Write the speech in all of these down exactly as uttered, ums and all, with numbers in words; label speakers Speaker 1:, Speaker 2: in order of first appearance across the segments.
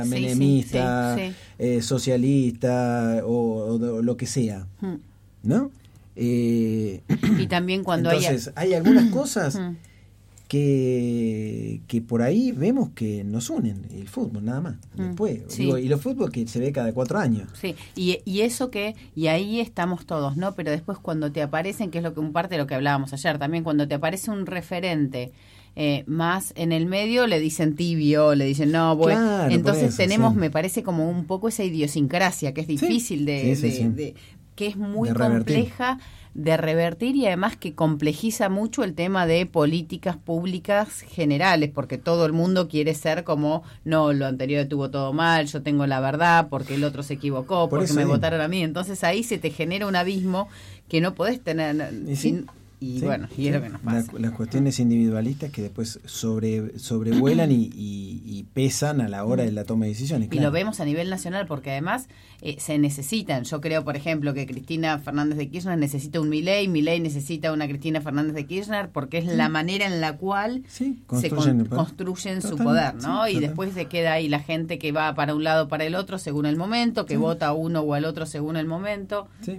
Speaker 1: sí,
Speaker 2: menemista,
Speaker 1: sí, sí, sí.
Speaker 2: Eh, socialista o, o lo que sea,
Speaker 1: Hmm.
Speaker 2: ¿no? Eh,
Speaker 1: y también cuando
Speaker 2: entonces,
Speaker 1: hay...
Speaker 2: hay algunas cosas
Speaker 1: Hmm.
Speaker 2: que, que por ahí vemos que nos unen, el fútbol nada más. Después,
Speaker 1: sí.
Speaker 2: digo, y los fútbol que se ve cada cuatro años.
Speaker 1: Sí, y, y eso que, y ahí estamos todos, ¿no? Pero después cuando te aparecen, que es lo que un parte de lo que hablábamos ayer también, cuando te aparece un referente eh, más en el medio, le dicen tibio, le dicen no, bueno,
Speaker 2: Claro,
Speaker 1: entonces
Speaker 2: por eso,
Speaker 1: tenemos,
Speaker 2: sí.
Speaker 1: me parece como un poco esa idiosincrasia que es difícil
Speaker 2: Sí.
Speaker 1: de,
Speaker 2: Sí, sí,
Speaker 1: de,
Speaker 2: sí.
Speaker 1: de, que es muy
Speaker 2: De revertir.
Speaker 1: compleja de revertir y además que complejiza mucho el tema de políticas públicas generales, porque todo el mundo quiere ser como, no, lo anterior estuvo todo mal, yo tengo la verdad, porque el otro se equivocó,
Speaker 2: Por
Speaker 1: porque
Speaker 2: eso
Speaker 1: me
Speaker 2: digo.
Speaker 1: votaron a mí. Entonces ahí se te genera un abismo que no podés tener.
Speaker 2: Y sí.
Speaker 1: sin, y
Speaker 2: Sí,
Speaker 1: bueno, y
Speaker 2: sí.
Speaker 1: es lo que nos pasa.
Speaker 2: La, las cuestiones individualistas que después sobre sobrevuelan y, y, y pesan a la hora de la toma de decisiones.
Speaker 1: Y
Speaker 2: Claro.
Speaker 1: lo vemos a nivel nacional porque además eh, se necesitan. Yo creo, por ejemplo, que Cristina Fernández de Kirchner necesita un Milei, Milei necesita una Cristina Fernández de Kirchner porque es la manera en la cual
Speaker 2: Sí,
Speaker 1: se
Speaker 2: construyen
Speaker 1: con,
Speaker 2: el poder.
Speaker 1: construyen su
Speaker 2: Total,
Speaker 1: poder,
Speaker 2: sí,
Speaker 1: ¿no? Y
Speaker 2: total.
Speaker 1: después se queda ahí la gente que va para un lado o para el otro según el momento, que
Speaker 2: Sí.
Speaker 1: vota a uno o al otro según el momento.
Speaker 2: Sí.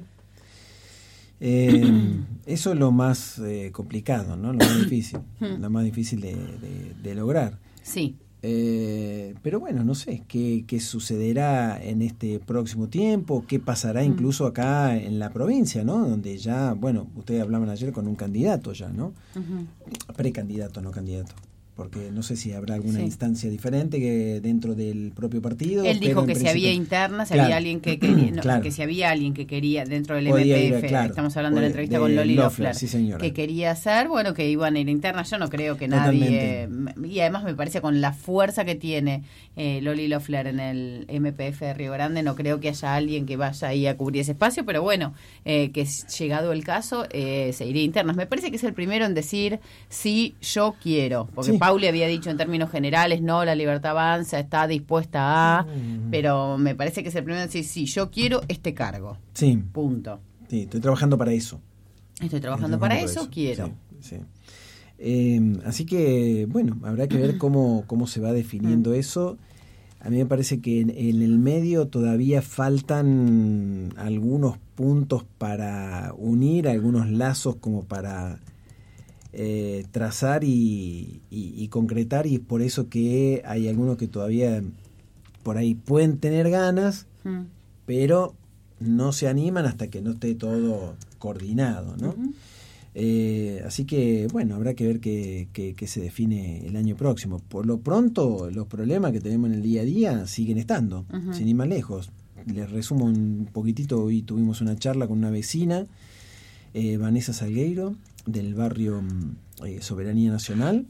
Speaker 2: Eh, eso es lo más eh, complicado, ¿no? Lo más difícil, lo más difícil de, de, de lograr.
Speaker 1: Sí.
Speaker 2: Eh, pero bueno, no sé qué, qué sucederá en este próximo tiempo, qué pasará incluso acá en la provincia, ¿no? Donde ya, bueno, ustedes hablaban ayer con un candidato ya, ¿no?
Speaker 1: Uh-huh.
Speaker 2: Precandidato, no candidato. Porque no sé si habrá alguna
Speaker 1: sí.
Speaker 2: instancia diferente que dentro del propio partido.
Speaker 1: Él dijo que si había interna, si claro. había alguien que quería, no,
Speaker 2: claro.
Speaker 1: que si había alguien que quería dentro del
Speaker 2: Podía
Speaker 1: M P F,
Speaker 2: ir, claro.
Speaker 1: estamos hablando
Speaker 2: Podía,
Speaker 1: de la entrevista
Speaker 2: de
Speaker 1: con Loli
Speaker 2: Loeffler,
Speaker 1: Loeffler,
Speaker 2: sí,
Speaker 1: que quería hacer, bueno, que iban a ir internas. Yo no creo que nadie,
Speaker 2: Totalmente.
Speaker 1: y además me parece con la fuerza que tiene eh, Loli Loeffler en el M P F de Río Grande, no creo que haya alguien que vaya ahí a cubrir ese espacio, pero bueno, eh, que llegado el caso, eh, se iría internas. Me parece que es el primero en decir sí, yo quiero, porque sí. Pauli había dicho en términos generales, no, la Libertad Avanza está dispuesta a, mm. pero me parece que es el primero en decir, sí, yo quiero este cargo.
Speaker 2: Sí.
Speaker 1: Punto.
Speaker 2: Sí, estoy trabajando para eso.
Speaker 1: Estoy trabajando, estoy trabajando para, para eso, eso, quiero.
Speaker 2: Sí, sí. Eh, así que, bueno, habrá que ver cómo, cómo se va definiendo mm. eso. A mí me parece que en, en el medio todavía faltan algunos puntos para unir, algunos lazos como para eh, trazar y, y, y concretar, y es por eso que hay algunos que todavía por ahí pueden tener ganas, mm. pero no se animan hasta que no esté todo coordinado, ¿no? Uh-huh. Eh, así que, bueno, habrá que ver qué, qué, qué se define el año próximo. Por lo pronto, los problemas que tenemos en el día a día siguen estando, uh-huh. sin ir más lejos. Les resumo un poquitito, hoy tuvimos una charla con una vecina, eh, Vanessa Salgueiro, del barrio eh, Soberanía Nacional,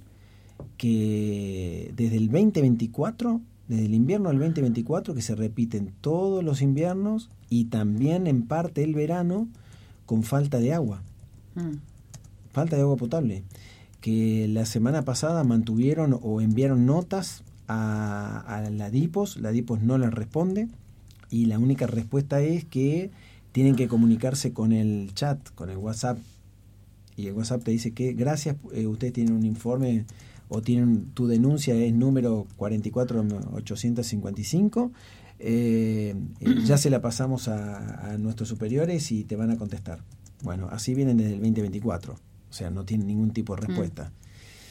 Speaker 2: que desde el veinte veinticuatro, desde el invierno del veinte veinticuatro, que se repiten todos los inviernos y también en parte el verano, con falta de agua. Mm. Falta de agua potable, que la semana pasada mantuvieron o enviaron notas a, a la DIPOS, la DIPOS no les responde y la única respuesta es que tienen que comunicarse con el chat, con el WhatsApp, y el WhatsApp te dice que gracias, eh, ustedes tienen un informe o tienen tu denuncia, es número cuarenta y cuatro ochocientos cincuenta y cinco, eh, eh, ya se la pasamos a, a nuestros superiores y te van a contestar. Bueno, así vienen desde el veinte veinticuatro, o sea, no tienen ningún tipo de respuesta. Mm.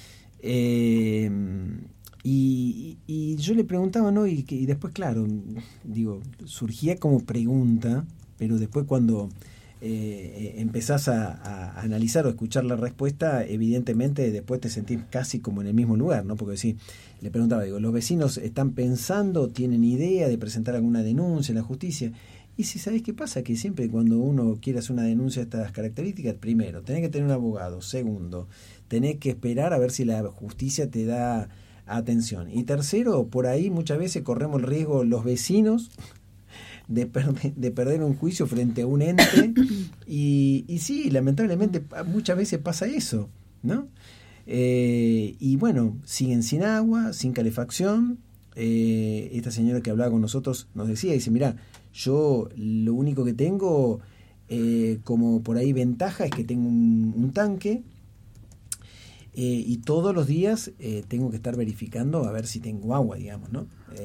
Speaker 2: Eh, y, y yo le preguntaba, ¿no? Y, y después, claro, digo, surgía como pregunta, pero después cuando eh, empezás a, a analizar o escuchar la respuesta, evidentemente después te sentís casi como en el mismo lugar, ¿no? Porque sí, le preguntaba, digo, ¿los vecinos están pensando, tienen idea de presentar alguna denuncia en la justicia? Y si sabés qué pasa, que siempre cuando uno quiere hacer una denuncia de estas características, primero, tenés que tener un abogado, segundo, tenés que esperar a ver si la justicia te da atención, y tercero, por ahí muchas veces corremos el riesgo los vecinos de, per- de perder un juicio frente a un ente, y, y sí, lamentablemente muchas veces pasa eso, ¿no? Eh, y bueno, siguen sin agua, sin calefacción. Eh, esta señora que hablaba con nosotros nos decía, dice, mirá, yo lo único que tengo eh, como por ahí ventaja es que tengo un, un tanque eh, y todos los días eh, tengo que estar verificando a ver si tengo agua, digamos, ¿no?